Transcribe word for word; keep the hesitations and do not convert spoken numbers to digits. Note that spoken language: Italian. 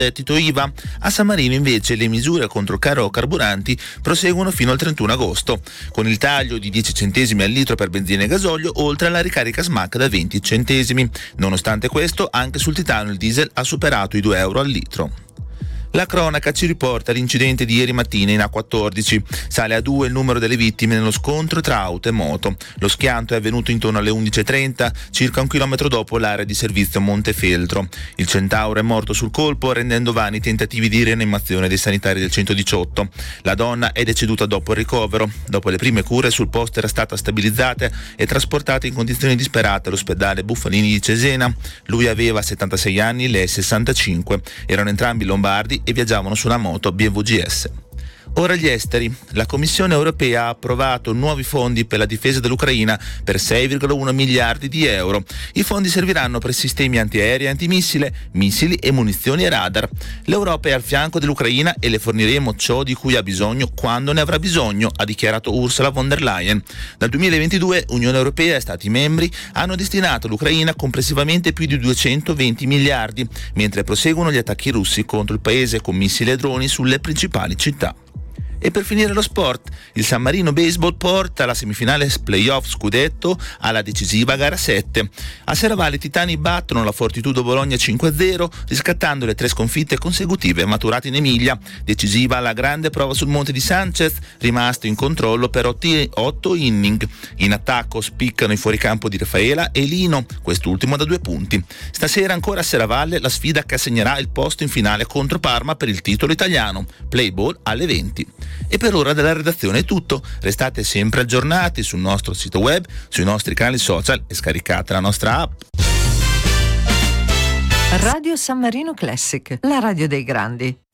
gettito I V A. A San Marino invece le misure contro il caro carburanti proseguono fino al trentuno agosto, con il taglio di dieci centesimi al litro per benzina e gasolio, oltre alla ricarica smacca da venti centesimi. Nonostante questo, anche sul titano il diesel ha superato i due euro al litro. La cronaca ci riporta l'incidente di ieri mattina in A quattordici. Sale a due il numero delle vittime nello scontro tra auto e moto. Lo schianto è avvenuto intorno alle undici e trenta, circa un chilometro dopo l'area di servizio Montefeltro. Il Centauro è morto sul colpo, rendendo vani i tentativi di rianimazione dei sanitari del centodiciotto. La donna è deceduta dopo il ricovero. Dopo le prime cure sul posto era stata stabilizzata e trasportata in condizioni disperate all'ospedale Buffalini di Cesena. Lui aveva settantasei anni, lei sessantacinque. Erano entrambi lombardi e viaggiavano su una moto B M W G S. Ora gli esteri. La Commissione europea ha approvato nuovi fondi per la difesa dell'Ucraina per sei virgola uno miliardi di euro. I fondi serviranno per sistemi antiaerei, antimissile, missili e munizioni e radar. L'Europa è al fianco dell'Ucraina e le forniremo ciò di cui ha bisogno quando ne avrà bisogno, ha dichiarato Ursula von der Leyen. Dal duemilaventidue Unione Europea e Stati membri hanno destinato all'Ucraina complessivamente più di duecentoventi miliardi, mentre proseguono gli attacchi russi contro il paese con missili e droni sulle principali città. E per finire lo sport, il San Marino Baseball porta la semifinale playoff scudetto alla decisiva gara sette. A Serravalle i titani battono la Fortitudo Bologna cinque a zero, riscattando le tre sconfitte consecutive maturate in Emilia. Decisiva la grande prova sul monte di Sanchez, rimasto in controllo per otto inning. In attacco spiccano i fuoricampo di Raffaela e Lino, quest'ultimo da due punti. Stasera ancora a Serravalle la sfida che assegnerà il posto in finale contro Parma per il titolo italiano. Play ball alle venti. E per ora dalla redazione è tutto. Restate sempre aggiornati sul nostro sito web, sui nostri canali social e scaricate la nostra app. Radio San Marino Classic, la radio dei grandi.